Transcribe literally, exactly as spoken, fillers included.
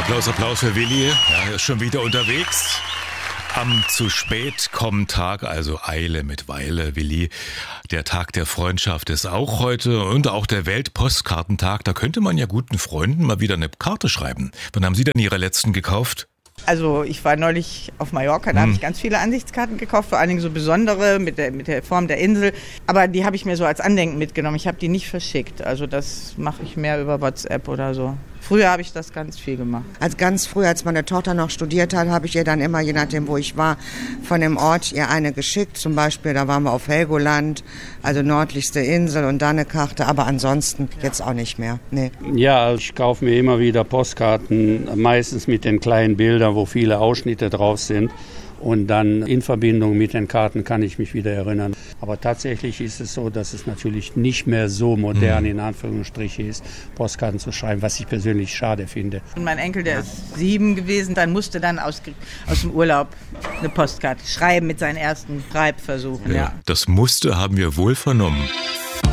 Applaus, Applaus für Willi. Ja, er ist schon wieder unterwegs. Am zu spät kommen Tag, also Eile mit Weile, Willi. Der Tag der Freundschaft ist auch heute und auch der Weltpostkartentag. Da könnte man ja guten Freunden mal wieder eine Karte schreiben. Wann haben Sie denn Ihre letzten gekauft? Also ich war neulich auf Mallorca, da hm. habe ich ganz viele Ansichtskarten gekauft, vor allen Dingen so besondere mit der, mit der Form der Insel. Aber die habe ich mir so als Andenken mitgenommen. Ich habe die nicht verschickt. Also das mache ich mehr über WhatsApp oder so. Früher habe ich das ganz viel gemacht. Als ganz früh, als meine Tochter noch studiert hat, habe ich ihr dann immer, je nachdem wo ich war, von dem Ort ihr eine geschickt. Zum Beispiel, da waren wir auf Helgoland, also nördlichste Insel und da eine Karte. Aber ansonsten jetzt auch nicht mehr. Nee. Ja, ich kaufe mir immer wieder Postkarten, meistens mit den kleinen Bildern, wo viele Ausschnitte drauf sind. Und dann in Verbindung mit den Karten kann ich mich wieder erinnern. Aber tatsächlich ist es so, dass es natürlich nicht mehr so modern in Anführungsstrichen ist, Postkarten zu schreiben, was ich persönlich schade finde. Und mein Enkel, der ist sieben gewesen, dann musste dann aus, aus dem Urlaub eine Postkarte schreiben mit seinen ersten Schreibversuchen. Ja, Ja. Das musste haben wir wohl vernommen.